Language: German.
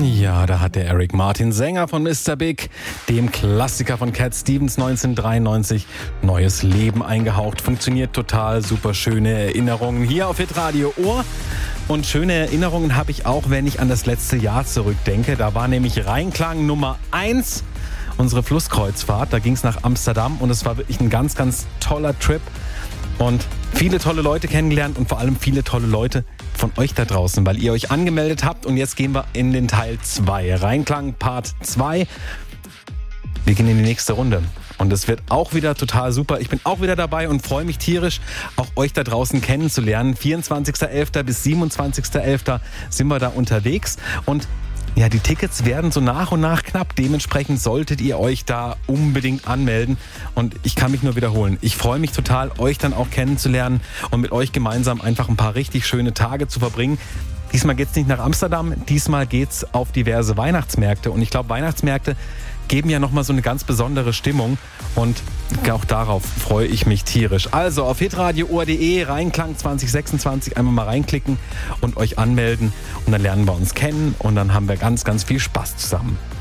Ja, da hat der Eric Martin, Sänger von Mr. Big, dem Klassiker von Cat Stevens 1993, neues Leben eingehaucht. Funktioniert total, super schöne Erinnerungen hier auf Hitradio Ohr. Und schöne Erinnerungen habe ich auch, wenn ich an das letzte Jahr zurückdenke. Da war nämlich Rheinklang Nummer 1, unsere Flusskreuzfahrt. Da ging es nach Amsterdam und es war wirklich ein ganz, ganz toller Trip. Und viele tolle Leute kennengelernt und vor allem viele tolle Leute von euch da draußen, weil ihr euch angemeldet habt. Und jetzt gehen wir in den Teil 2. Rheinklang Part 2. Wir gehen in die nächste Runde. Und es wird auch wieder total super. Ich bin auch wieder dabei und freue mich tierisch, auch euch da draußen kennenzulernen. 24.11. bis 27.11. sind wir da unterwegs. Und ja, die Tickets werden so nach und nach knapp. Dementsprechend solltet ihr euch da unbedingt anmelden. Und ich kann mich nur wiederholen. Ich freue mich total, euch dann auch kennenzulernen und mit euch gemeinsam einfach ein paar richtig schöne Tage zu verbringen. Diesmal geht's nicht nach Amsterdam, diesmal geht's auf diverse Weihnachtsmärkte. Und ich glaube, Weihnachtsmärkte geben ja nochmal so eine ganz besondere Stimmung. Und auch darauf freue ich mich tierisch. Also auf hitradio.de, Rheinklang 2026, einmal mal reinklicken und euch anmelden. Und dann lernen wir uns kennen und dann haben wir ganz, ganz viel Spaß zusammen.